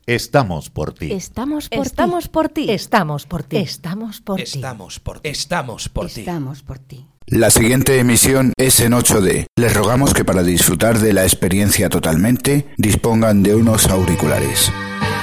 Estamos por ti. Estamos por ti. Estamos por ti. Estamos por ti. Estamos por ti. Estamos por ti. Estamos por ti. Estamos por ti. La siguiente emisión es en 8D. Les rogamos que para disfrutar de la experiencia totalmente dispongan de unos auriculares.